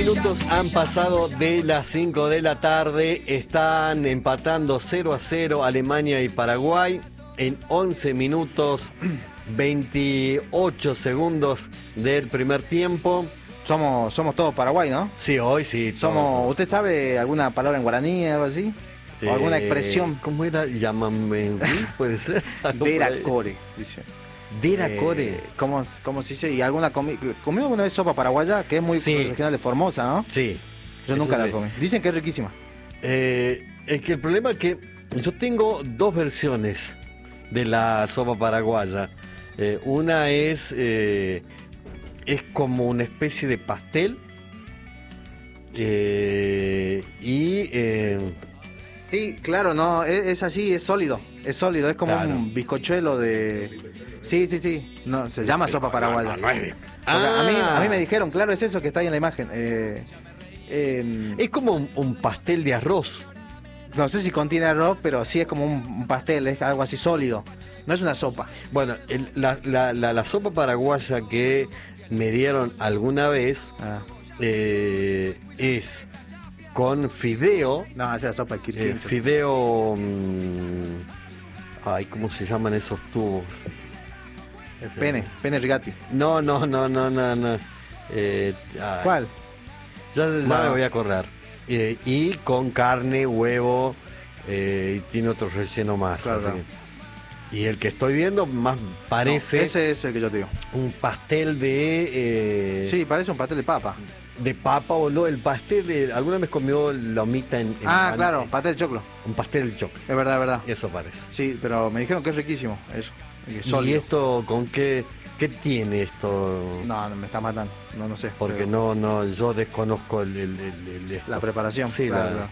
minutos han pasado de las 5 de la tarde. Están empatando 0-0 Alemania y Paraguay. En 11 minutos, 28 segundos del primer tiempo. Somos todos Paraguay, ¿no? Sí, hoy sí. Somos. ¿Usted sabe alguna palabra en guaraní o algo así? ¿O alguna expresión? ¿Cómo era? Llámame, puede ser. Deracore, dice. Deracore. ¿Cómo se dice? ¿Y alguna comió alguna vez sopa paraguaya? Que es muy regional de Formosa, ¿no? Sí. Yo nunca la comí. Dicen que es riquísima. Es que el problema es que yo tengo dos versiones de la sopa paraguaya. Una es como una especie de pastel. Sí, claro, no, es así, es sólido, es como claro. Un bizcochuelo de... Sí, no, se llama sopa paraguaya. A mí me dijeron, claro, es eso que está ahí en la imagen. Es como un pastel de arroz. No sé si contiene arroz, pero sí es como un pastel, es algo así sólido. No es una sopa. Bueno, la sopa paraguaya que me dieron alguna vez es con fideo. No, es la sopa de Quirquincho. Fideo... ¿cómo se llaman esos tubos? Pene rigati. No. ¿Cuál? Ya me voy a acordar. Y con carne, huevo, y tiene otro relleno más. Claro. Y el que estoy viendo más parece... No, ese es el que yo te digo. Un pastel de... Sí, parece un pastel de papa. De papa o no, el pastel de... ¿Alguna vez comió lomita en claro, pastel de choclo. Un pastel de choclo. Es verdad. Eso parece. Sí, pero me dijeron que es riquísimo, eso. ¿Y esto con qué tiene esto? No, me está matando, no sé. Porque no, yo desconozco la preparación. Sí, claro.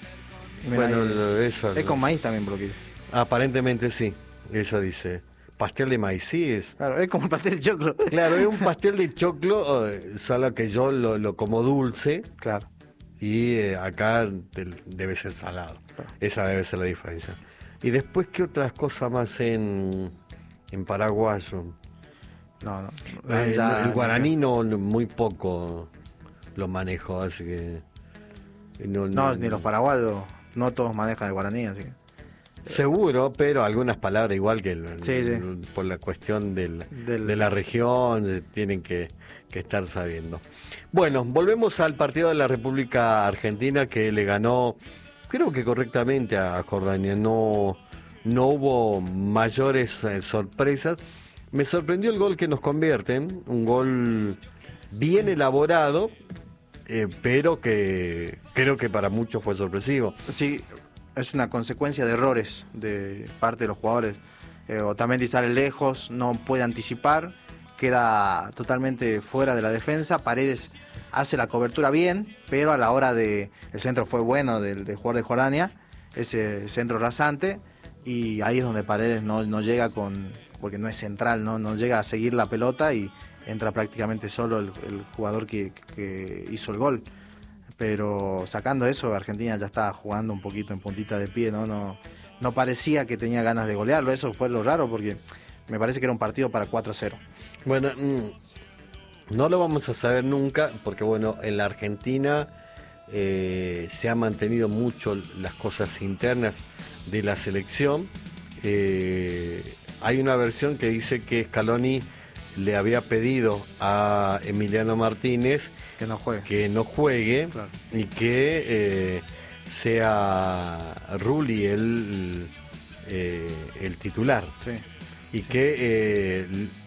Bueno, eso... Es con maíz también, por lo que dice. Aparentemente sí, eso dice. Pastel de maíz, sí es. Claro, es como el pastel de choclo. Claro, es un pastel de choclo, solo que yo lo como dulce. Claro. Y acá debe ser salado. Claro. Esa debe ser la diferencia. Y después, ¿qué otras cosas más en paraguayo? No. El guaraní muy poco lo manejo, así que... No, ni los paraguayos, no todos manejan el guaraní, así que... Seguro, pero algunas palabras igual que por la cuestión de la región tienen que estar sabiendo. Bueno, volvemos al partido de la República Argentina que le ganó, creo que correctamente a Jordania. No hubo mayores sorpresas. Me sorprendió el gol que nos convierten, un gol bien elaborado, pero que creo que para muchos fue sorpresivo. Sí. Es una consecuencia de errores de parte de los jugadores. Otamendi sale lejos, no puede anticipar, queda totalmente fuera de la defensa. Paredes hace la cobertura bien, pero a la hora el centro fue bueno del jugador de Jordania, ese centro rasante, y ahí es donde Paredes no llega porque no es central, no llega a seguir la pelota y entra prácticamente solo el jugador que hizo el gol. Pero sacando eso, Argentina ya estaba jugando un poquito en puntita de pie, no parecía que tenía ganas de golearlo. Eso fue lo raro porque me parece que era un partido para 4-0. Bueno, no lo vamos a saber nunca porque bueno, en la Argentina se han mantenido mucho las cosas internas de la selección. Hay una versión que dice que Scaloni le había pedido a Emiliano Martínez que no juegue claro. Y que sea Rulli el titular. Sí, y que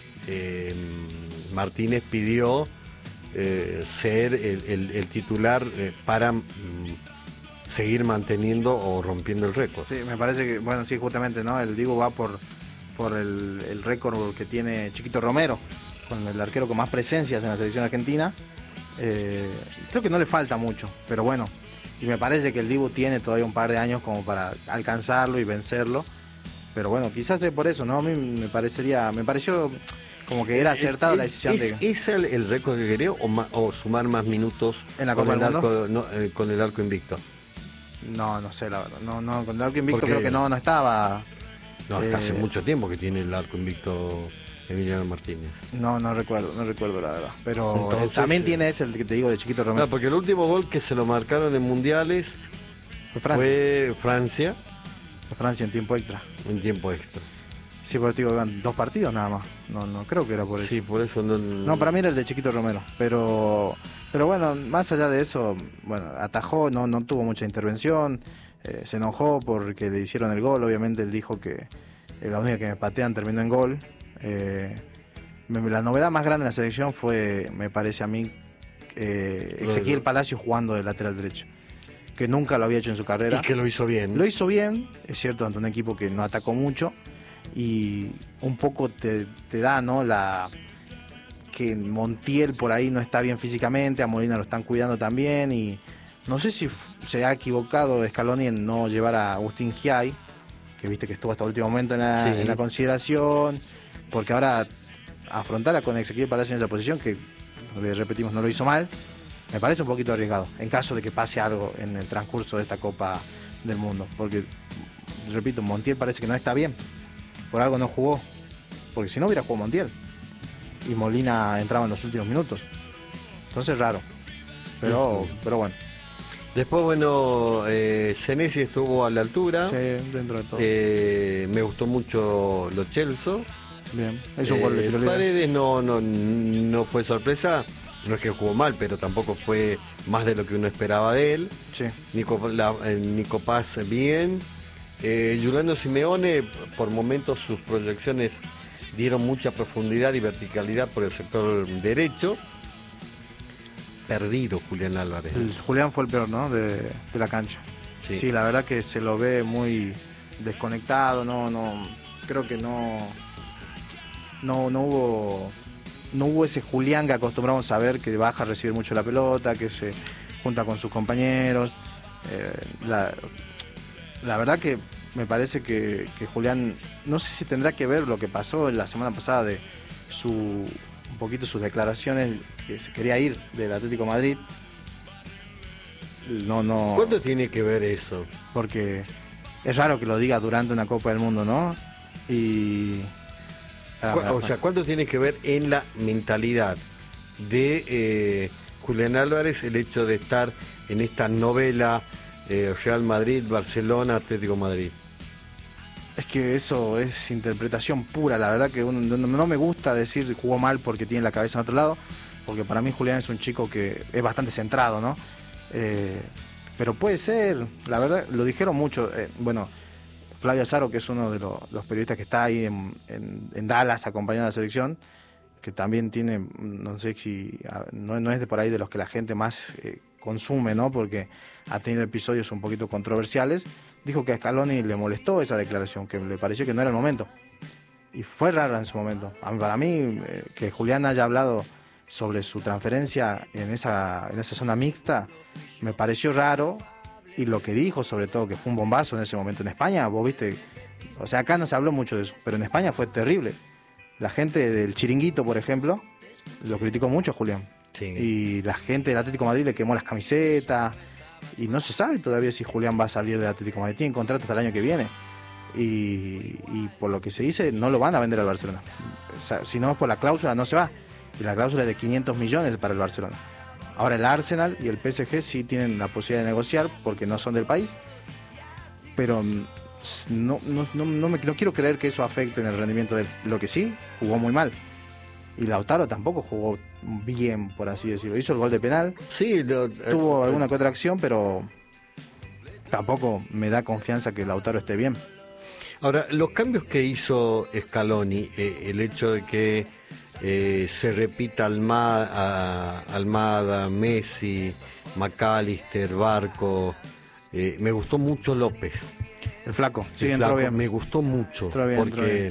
Martínez pidió ser el titular para seguir manteniendo o rompiendo el récord. Sí, me parece que, bueno, sí, justamente, ¿no? El Dibu va por el récord que tiene Chiquito Romero, con el arquero con más presencias en la selección argentina. Creo que no le falta mucho, pero bueno, y me parece que el Dibu tiene todavía un par de años como para alcanzarlo y vencerlo, pero bueno, quizás es por eso, ¿no? A mí me pareció como que era acertada la decisión ¿Es el récord que quería o sumar más minutos en la Copa del Mundo? Con el arco invicto? No sé, la verdad, no, con el arco invicto creo que no estaba. No, está hace mucho tiempo que tiene el arco invicto Emiliano Martínez. No recuerdo la verdad. Pero entonces, también tiene ese, el que te digo, de Chiquito Romero. Claro, porque el último gol que se lo marcaron en mundiales fue Francia. Francia en tiempo extra. En tiempo extra. Sí, porque digo, eran 2 partidos nada más. No creo que era por eso. Sí, por eso no, para mí era el de Chiquito Romero. Pero bueno, más allá de eso, bueno, atajó, no tuvo mucha intervención. Se enojó porque le hicieron el gol. Obviamente él dijo que la única que me patean terminó en gol. La novedad más grande en la selección fue, me parece a mí, Ezequiel Palacios jugando de lateral derecho, que nunca lo había hecho en su carrera. Y que lo hizo bien. Lo hizo bien, es cierto, ante un equipo que no atacó mucho, y un poco te da, ¿no?, que Montiel por ahí no está bien físicamente, a Molina lo están cuidando también, y no sé si se ha equivocado Scaloni en no llevar a Agustín Giai, que viste que estuvo hasta el último momento en la consideración, porque ahora afrontarla con Ezequiel Palacio en esa posición, que repetimos no lo hizo mal, me parece un poquito arriesgado en caso de que pase algo en el transcurso de esta Copa del Mundo, porque repito, Montiel parece que no está bien, por algo no jugó, porque si no hubiera jugado Montiel y Molina entraba en los últimos minutos, entonces raro, pero bueno. Después, bueno, Senesi estuvo a la altura. Sí, dentro de todo. Me gustó mucho Lo Celso. Bien, es un gol de tiro libre. Paredes no fue sorpresa. No es que jugó mal, pero tampoco fue más de lo que uno esperaba de él. Sí. Nico Paz bien. Giuliano Simeone, por momentos sus proyecciones dieron mucha profundidad y verticalidad por el sector derecho. Perdido Julián Álvarez. Julián fue el peor, ¿no?, de la cancha. Sí, la verdad que se lo ve muy desconectado, creo que no hubo ese Julián que acostumbramos a ver, que baja a recibir mucho la pelota, que se junta con sus compañeros. La verdad que me parece que Julián, no sé si tendrá que ver lo que pasó la semana pasada de un poquito sus declaraciones, que se quería ir del Atlético de Madrid. No. ¿Cuánto tiene que ver eso? Porque es raro que lo diga durante una Copa del Mundo, ¿no? O sea, ¿cuánto tiene que ver en la mentalidad de Julián Álvarez el hecho de estar en esta novela Real Madrid, Barcelona, Atlético de Madrid? Es que eso es interpretación pura, la verdad que no me gusta decir jugó mal porque tiene la cabeza en otro lado, porque para mí Julián es un chico que es bastante centrado, ¿no? Pero puede ser, la verdad, lo dijeron mucho, bueno, Flavio Azaro, que es uno de los periodistas que está ahí en Dallas acompañando a la selección, que también tiene, no sé si, no es de por ahí de los que la gente más consume, ¿no?, porque ha tenido episodios un poquito controversiales, dijo que a Scaloni le molestó esa declaración, que le pareció que no era el momento. Y fue raro en su momento. Para mí, que Julián haya hablado sobre su transferencia en esa zona mixta, me pareció raro. Y lo que dijo, sobre todo, que fue un bombazo en ese momento en España, vos viste, o sea, acá no se habló mucho de eso, pero en España fue terrible. La gente del Chiringuito, por ejemplo, lo criticó mucho a Julián. Sí. Y la gente del Atlético de Madrid le quemó las camisetas. Y no se sabe todavía si Julián va a salir del Atlético de Madrid. Tiene contrato hasta el año que viene. Y por lo que se dice, no lo van a vender al Barcelona. O sea, si no es por la cláusula, no se va. Y la cláusula es de 500 millones para el Barcelona. Ahora el Arsenal y el PSG sí tienen la posibilidad de negociar porque no son del país. Pero no quiero creer que eso afecte en el rendimiento de él. Lo que sí, jugó muy mal. Y Lautaro tampoco jugó bien, por así decirlo. Hizo el gol de penal. Sí, tuvo alguna que otra acción, pero tampoco me da confianza que Lautaro esté bien. Ahora, los cambios que hizo Scaloni, el hecho de que se repita Almada, Messi, McAllister, Barco, me gustó mucho López. El flaco, sí, entró bien. Me gustó mucho, porque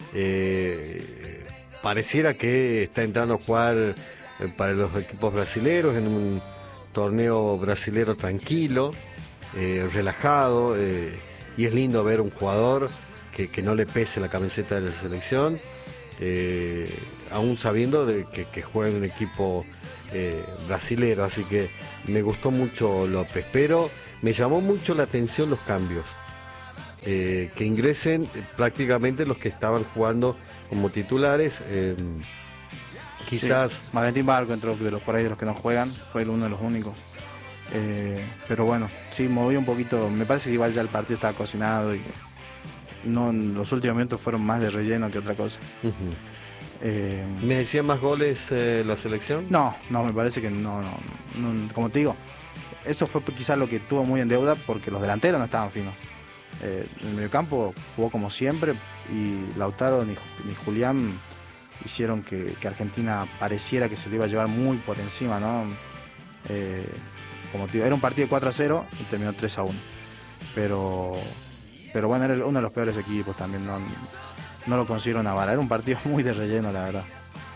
pareciera que está entrando a jugar para los equipos brasileños en un torneo brasilero tranquilo, relajado, y es lindo ver un jugador que no le pese la camiseta de la selección, aún sabiendo de que juega en un equipo brasilero, así que me gustó mucho López, pero me llamó mucho la atención los cambios. que ingresen prácticamente los que estaban jugando como titulares. Quizás... Sí, Valentín Barco entró de los que no juegan, fue uno de los únicos. Pero bueno, sí, movió un poquito. Me parece que igual ya el partido estaba cocinado y no, los últimos minutos fueron más de relleno que otra cosa. ¿Me decían más goles la selección? No, me parece que no, como te digo, eso fue quizás lo que tuvo muy en deuda porque los delanteros no estaban finos. En el mediocampo jugó como siempre y Lautaro ni Julián hicieron que Argentina pareciera que se lo iba a llevar muy por encima, ¿no? Como te digo, era un partido de 4-0 y terminó 3-1. Pero bueno, era uno de los peores equipos también, no lo considero una bala. Era un partido muy de relleno, la verdad.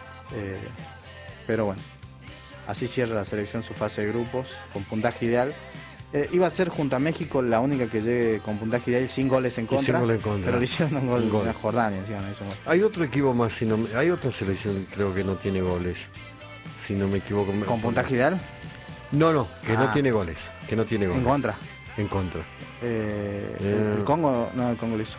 Pero bueno, así cierra la selección su fase de grupos con puntaje ideal. Iba a ser junto a México la única que llegue con puntaje ideal sin goles en contra, pero le hicieron un gol a Jordania encima. Hay otro equipo más, hay otra selección creo que no tiene goles, si no me equivoco. ¿Con puntaje ideal? No, no tiene goles, ¿En contra? En contra. El Congo lo hizo.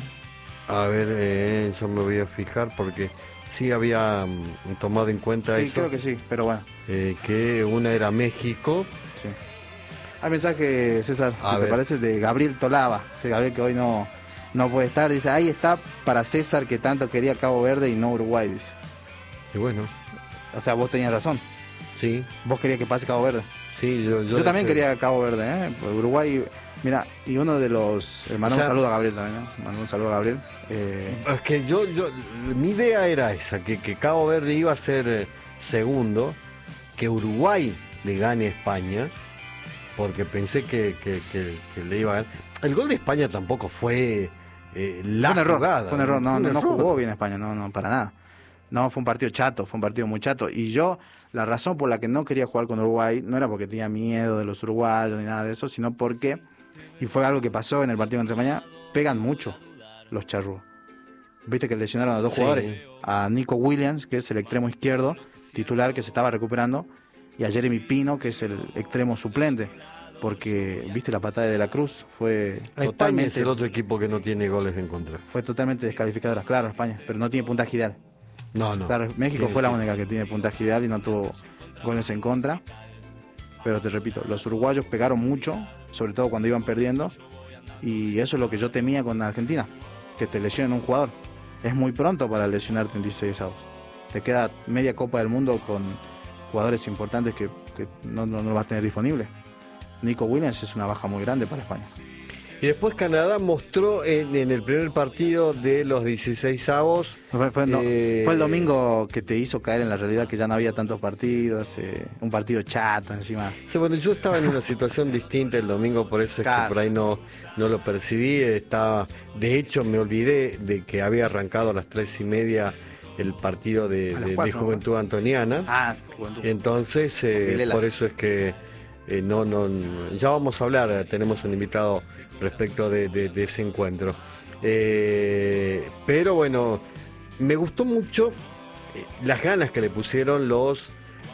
A ver, yo me voy a fijar porque sí había tomado en cuenta eso. Sí, creo que sí, pero bueno. Que una era México. Sí. Hay mensaje, César, si te parece, de Gabriel Tolava. Gabriel que hoy no puede estar. Dice, ahí está para César que tanto quería Cabo Verde y no Uruguay, dice. Y bueno. O sea, vos tenías razón. Sí. Vos querías que pase Cabo Verde. Sí, yo también quería Cabo Verde, Pues Uruguay, mira, y uno de los... mandó un saludo a Gabriel también, Mandó un saludo a Gabriel. Es que mi idea era esa, que Cabo Verde iba a ser segundo, que Uruguay le gane a España, porque pensé que le iba a ganar. El gol de España tampoco fue la jugada. Fue un error, no jugó bien España, no, para nada. No, fue un partido chato, fue un partido muy chato. Y yo, la razón por la que no quería jugar con Uruguay, no era porque tenía miedo de los uruguayos ni nada de eso, sino porque, y fue algo que pasó en el partido contra España, pegan mucho los charrúas. Viste que lesionaron a dos jugadores, a Nico Williams, que es el extremo izquierdo, titular que se estaba recuperando, y a Jeremy Pino, que es el extremo suplente. Porque, viste, la patada de la Cruz fue totalmente... España es el otro equipo que no tiene goles en contra. Fue totalmente descalificadora, claro, España, pero no tiene puntaje ideal. No. Claro, México fue la única que tiene puntaje ideal y no tuvo goles en contra. Pero te repito, los uruguayos pegaron mucho, sobre todo cuando iban perdiendo. Y eso es lo que yo temía con Argentina, que te lesionen un jugador. Es muy pronto para lesionarte en 16 avos. Te queda media Copa del Mundo con jugadores importantes que no lo vas a tener disponible. Nico Williams es una baja muy grande para España. Y después Canadá mostró en el primer partido de los 16avos. Fue el domingo que te hizo caer en la realidad que ya no había tantos partidos, un partido chato encima. Sí, bueno, yo estaba en una situación distinta el domingo, por eso es que por ahí no lo percibí. De hecho, me olvidé de que había arrancado a las 3:30 el partido de Juventud Antoniana. Juventud. Entonces, por eso es que ya vamos a hablar, tenemos un invitado respecto de ese encuentro. Pero bueno, me gustó mucho las ganas que le pusieron los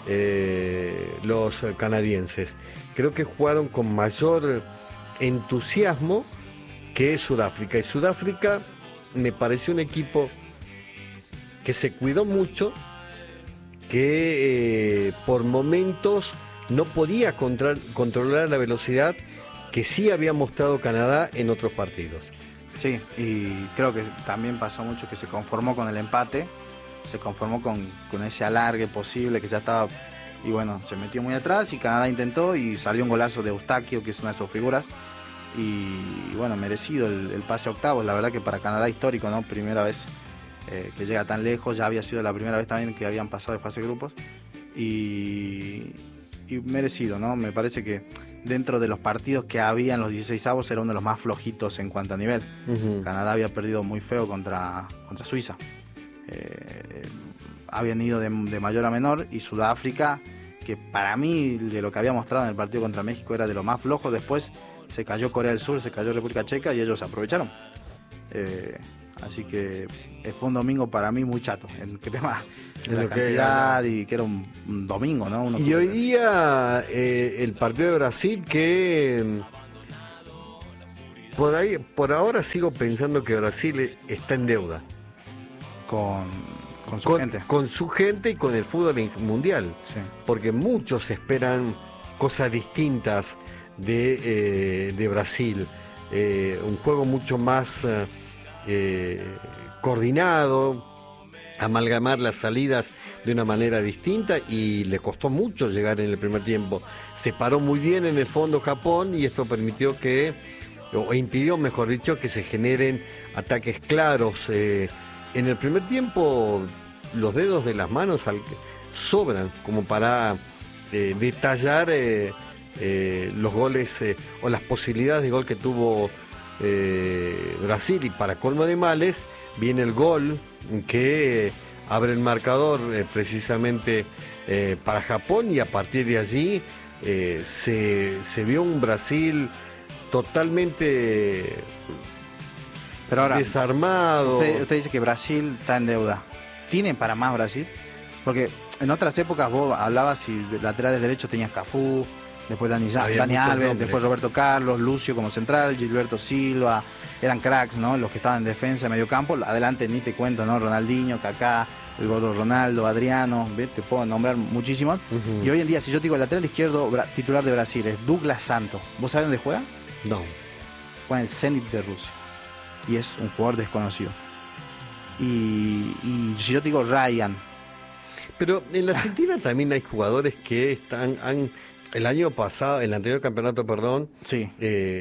canadienses. Creo que jugaron con mayor entusiasmo que Sudáfrica. Y Sudáfrica me pareció un equipo que se cuidó mucho, que por momentos no podía controlar la velocidad que sí había mostrado Canadá en otros partidos. Sí, y creo que también pasó mucho que se conformó con el empate, se conformó con ese alargue posible que ya estaba, y bueno, se metió muy atrás y Canadá intentó y salió un golazo de Eustaquio, que es una de sus figuras, y bueno, merecido el pase a octavos. La verdad que para Canadá histórico, ¿no? Primera vez que llega tan lejos, ya había sido la primera vez también que habían pasado de fase de grupos, y merecido, ¿no? Me parece que dentro de los partidos que había en los 16avos era uno de los más flojitos en cuanto a nivel. Canadá había perdido muy feo contra Suiza. Habían ido de mayor a menor, y Sudáfrica, que para mí de lo que había mostrado en el partido contra México era de lo más flojo. Después se cayó Corea del Sur, se cayó República Checa y ellos aprovecharon. Así que fue un domingo para mí muy chato en el tema de la cantidad, y que era un domingo, ¿no? Y hoy día el partido de Brasil, que por ahora sigo pensando que Brasil está en deuda. Con su gente. Con su gente y con el fútbol mundial. Sí. Porque muchos esperan cosas distintas de Brasil. Un juego mucho más coordinado, amalgamar las salidas de una manera distinta, y le costó mucho llegar en el primer tiempo. Se paró muy bien en el fondo Japón, y esto permitió o impidió, mejor dicho, que se generen ataques claros. En el primer tiempo los dedos de las manos sobran como para detallar los goles o las posibilidades de gol que tuvo Brasil, y para colmo de males viene el gol que abre el marcador precisamente para Japón, y a partir de allí se vio un Brasil totalmente pero ahora, desarmado. Usted dice que Brasil está en deuda. ¿Tiene para más Brasil? Porque en otras épocas vos hablabas y de laterales derechos tenías Cafú, después Dani Alves, después Roberto Carlos, Lucio como central, Gilberto Silva, eran cracks, ¿no? Los que estaban en defensa, medio campo, adelante ni te cuento, ¿no? Ronaldinho, Kaká, el gordo Ronaldo, Adriano, ¿ves? Te puedo nombrar muchísimos. Y hoy en día, si yo te digo el lateral izquierdo titular de Brasil es Douglas Santos. ¿Vos sabés dónde juega? No. Juega en el Zenit de Rusia. Y es un jugador desconocido. Y si yo te digo Ryan. Pero en la Argentina también hay jugadores que el año pasado, el anterior campeonato, perdón, sí.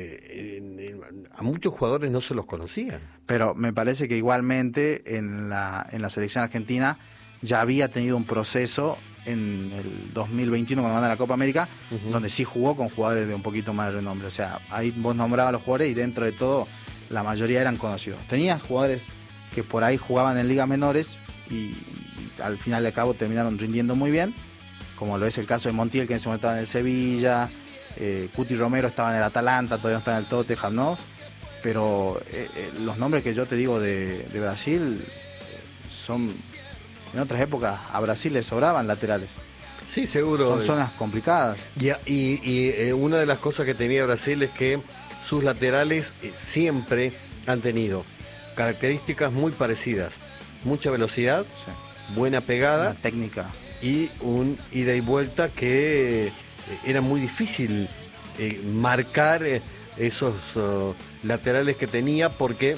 A muchos jugadores no se los conocía. Pero me parece que igualmente en la selección argentina ya había tenido un proceso en el 2021 cuando gana la Copa América, donde sí jugó con jugadores de un poquito más de renombre. O sea, ahí vos nombrabas a los jugadores y dentro de todo la mayoría eran conocidos. Tenía jugadores que por ahí jugaban en ligas menores y al final de cabo terminaron rindiendo muy bien, como lo es el caso de Montiel, que en ese momento estaba en el Sevilla, Cuti Romero estaba en el Atalanta, todavía no está en el Tottenham, ¿no? Pero los nombres que yo te digo de Brasil son, en otras épocas a Brasil le sobraban laterales. Sí, seguro. Son zonas complicadas. Y una de las cosas que tenía Brasil es que sus laterales siempre han tenido características muy parecidas. Mucha velocidad, sí, buena pegada, una técnica y un ida y vuelta que era muy difícil marcar esos laterales que tenía, porque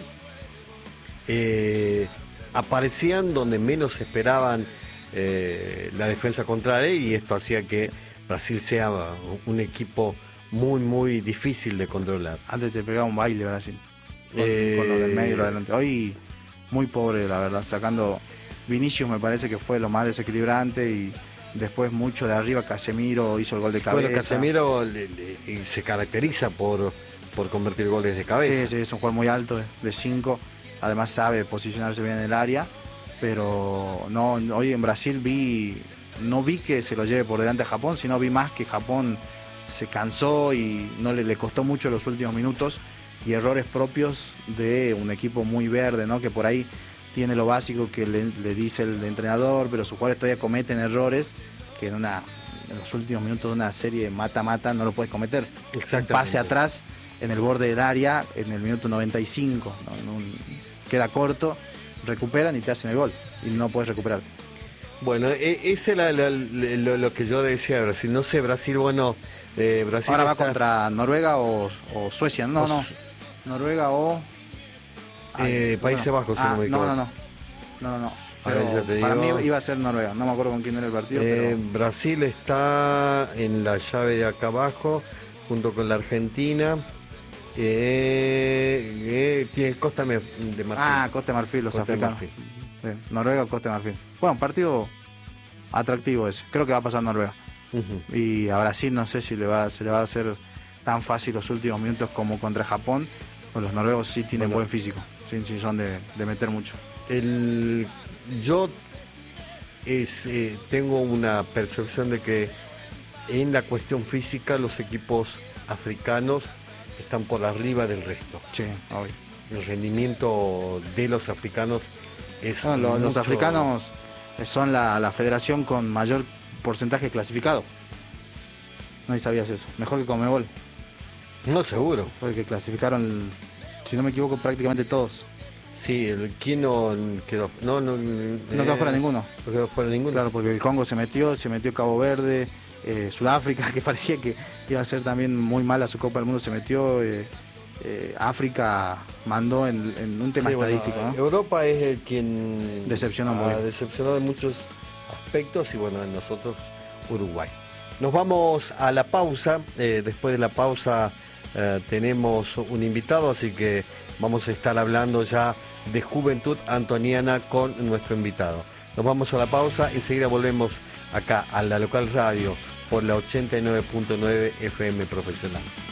aparecían donde menos esperaban la defensa contraria, y esto hacía que Brasil sea un equipo muy, muy difícil de controlar. Antes te pegaba un baile Brasil, con lo del medio y lo adelante. Hoy muy pobre, la verdad, sacando Vinicius me parece que fue lo más desequilibrante, y después mucho de arriba. Casemiro hizo el gol de cabeza. Bueno, Casemiro se caracteriza por convertir goles de cabeza. Sí, es un jugador muy alto, de 5, además sabe posicionarse bien en el área, pero no, hoy en Brasil no vi que se lo lleve por delante a Japón, sino vi más que Japón se cansó y no le costó mucho los últimos minutos, y errores propios de un equipo muy verde, ¿no? Que por ahí tiene lo básico que le dice el entrenador, pero sus jugadores todavía cometen errores que en los últimos minutos de una serie mata-mata no lo puedes cometer. Un pase atrás en el borde del área en el minuto 95, queda corto, recuperan y te hacen el gol y no puedes recuperarte. Bueno, ese era lo que yo decía de Brasil. No sé, Brasil, bueno, Brasil ahora va contra Noruega o Suecia. No, Noruega o Países Bajos. No. Para mí iba a ser Noruega, no me acuerdo con quién era el partido. Pero Brasil está en la llave de acá abajo, junto con la Argentina. Tiene Costa de Marfil. Costa de Marfil, los africanos. Noruega o Costa de Marfil. Bueno, un partido atractivo ese. Creo que va a pasar Noruega. Y a Brasil no sé si se le va a hacer tan fácil los últimos minutos como contra Japón. Pues los noruegos sí tienen buen físico. Sí, son de meter mucho. Yo tengo una percepción de que en la cuestión física los equipos africanos están por arriba del resto. Sí, obvio. El rendimiento de los africanos es los africanos son la federación con mayor porcentaje clasificado. No sé si sabías eso. Mejor que Conmebol. No, seguro. Porque clasificaron si no me equivoco, prácticamente todos. Sí, ¿quién no quedó? No quedó fuera ninguno. No quedó fuera ninguno. Claro, porque el Congo se metió Cabo Verde, Sudáfrica, que parecía que iba a ser también muy mala su Copa del Mundo, se metió. África mandó en un tema estadístico. Bueno, ¿no? Europa es el quien decepcionó en muchos aspectos y bueno, en nosotros Uruguay. Nos vamos a la pausa. Después de la pausa tenemos un invitado, así que vamos a estar hablando ya de Juventud Antoniana con nuestro invitado. Nos vamos a la pausa y enseguida volvemos acá a la local radio por la 89.9 FM Profesional.